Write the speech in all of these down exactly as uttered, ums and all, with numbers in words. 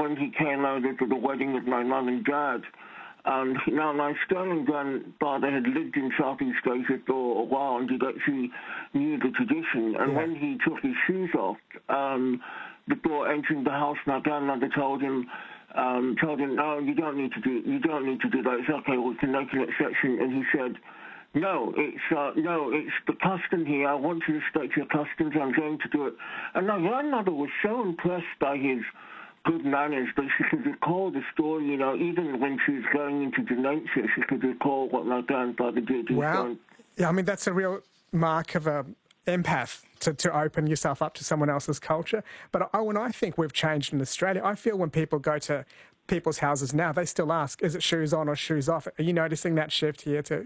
when he came over to the wedding with my mum and dad. And now my Sterling grandfather had lived in Southeast Asia for a while, and he actually knew the tradition. And yeah. when he took his shoes off um, before entering the house, my grandmother told him, um, told him, "No, you don't need to do, you don't need to do that. It's okay. We can make an exception." And he said, "No, it's uh, no, it's the custom here. I want you to respect your customs. I'm going to do it." And my grandmother was so impressed by his good manners, but she could recall the story, you know, even when she was going into dementia, she could recall what my grandfather did. Wow. Yeah, I mean, that's a real mark of a empath to, to open yourself up to someone else's culture. But I, when I think we've changed in Australia, I feel when people go to people's houses now, they still ask, is it shoes on or shoes off? Are you noticing that shift here too?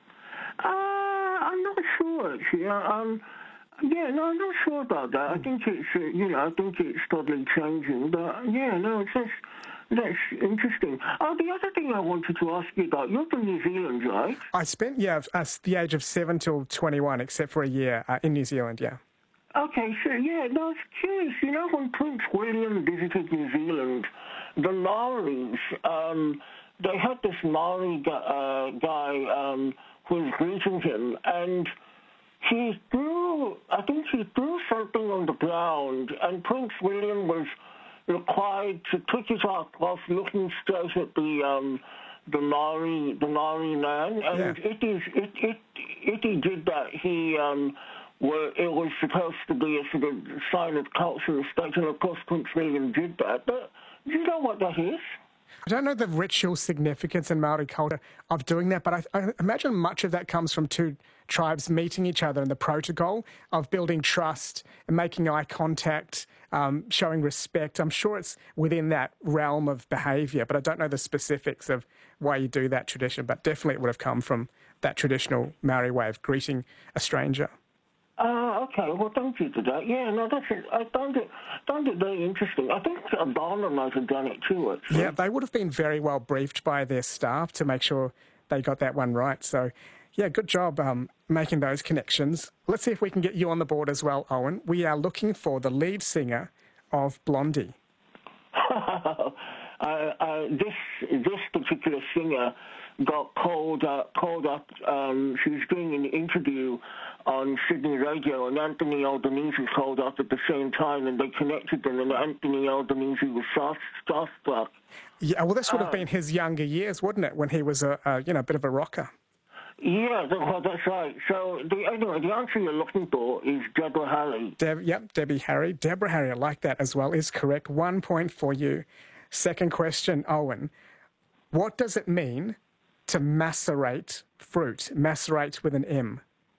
Uh, I'm not sure, actually. Um, Yeah, no, I'm not sure about that. I think it's, uh, you know, I think it's totally changing. But, yeah, no, it's just, that's interesting. Oh, the other thing I wanted to ask you about, you're from New Zealand, right? I spent, yeah, at the age of seven till twenty-one, except for a year uh, in New Zealand, yeah. Okay, so, yeah, no, I was curious. You know, when Prince William visited New Zealand, the Maoris, um, they had this Maori gu- uh, guy um, who was greeting him, and he threw, I think he threw something on the ground, and Prince William was required to pick it up whilst looking straight at the um, the Maori the Maori man. And yeah. it is it it if he did that, he um, were it was supposed to be a sort of sign of cultural respect, and of course Prince William did that. But do you know what that is? I don't know the ritual significance in Maori culture of doing that, but I, I imagine much of that comes from two tribes meeting each other and the protocol of building trust and making eye contact, um, showing respect. I'm sure it's within that realm of behaviour, but I don't know the specifics of why you do that tradition, but definitely it would have come from that traditional Maori way of greeting a stranger. Uh, okay, well, thank you for that. Yeah, no, that's it. I found it, found it very interesting. I think Obama might have done it too, actually. Yeah, they would have been very well briefed by their staff to make sure they got that one right. So, yeah, good job um, making those connections. Let's see if we can get you on the board as well, Owen. We are looking for the lead singer of Blondie. uh, uh, this this particular singer got called up, called up, um, she was doing an interview on Sydney radio, and Anthony Albanese called up at the same time, and they connected them, and Anthony Albanese was starstruck. Yeah, well, this would have uh, been his younger years, wouldn't it, when he was a, a you know, a bit of a rocker? Yeah, well, that's right. So, the, anyway, the answer you're looking for is Deborah Harry. Deb, yep, Debbie Harry. Deborah Harry, I like that as well, is correct. One point for you. Second question, Owen. What does it mean to macerate fruit? Macerate with an M.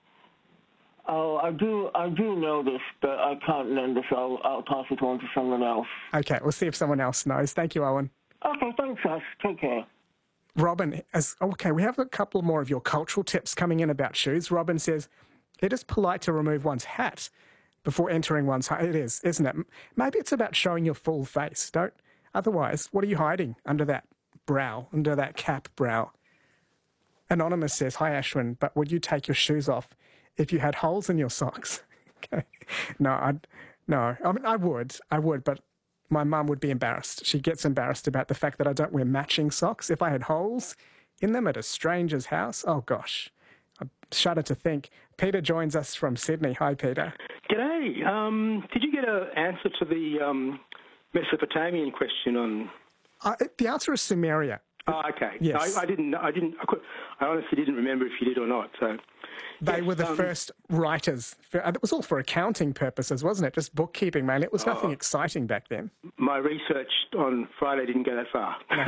Oh, I do I do know this, but I can't remember, so I'll, I'll pass it on to someone else. Okay, we'll see if someone else knows. Thank you, Owen. Okay, thanks, Ash. Take care. Robin, as okay, we have a couple more of your cultural tips coming in about shoes. Robin says, it is polite to remove one's hat before entering one's home. It is, isn't it? Maybe it's about showing your full face. Don't. Otherwise, what are you hiding under that brow, under that cap brow? Anonymous says, hi, Ashwin, but would you take your shoes off if you had holes in your socks? Okay. No, I'd, no. I mean, I would. I would, but my mum would be embarrassed. She gets embarrassed about the fact that I don't wear matching socks. If I had holes in them at a stranger's house, oh, gosh. I shudder to think. Peter joins us from Sydney. Hi, Peter. G'day. Um, did you get an answer to the um, Mesopotamian question on... Uh, the answer is Sumeria. Oh, okay. Yes. I, I didn't. I didn't. I, could, I honestly didn't remember if you did or not. So they yes, were the um, first writers. For, it was all for accounting purposes, wasn't it? Just bookkeeping, man. It was nothing uh, exciting back then. My research on Friday didn't go that far. No.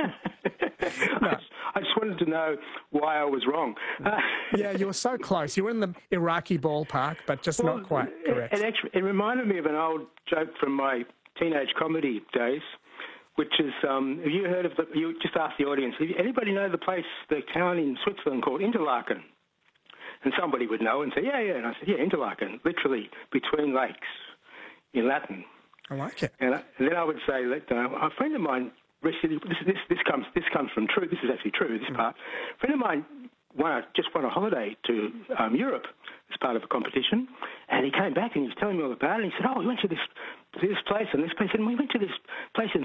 No. I, just, I just wanted to know why I was wrong. Yeah, you were so close. You were in the Iraqi ballpark, but just well, not quite correct. It, actually, it reminded me of an old joke from my teenage comedy days, which is, um, have you heard of the, you just asked the audience, if anybody know the place, the town in Switzerland called Interlaken? And somebody would know and say, yeah, yeah. And I said, yeah, Interlaken, literally between lakes in Latin. I like it. And, I, and then I would say, that, uh, a friend of mine, recently, this, this, this, comes, this comes from true, this is actually true, this mm. part. A friend of mine won a, just won a holiday to um, Europe as part of a competition, and he came back and he was telling me all about it, and he said, oh, we went to this, to this place and this place, and we went to this place in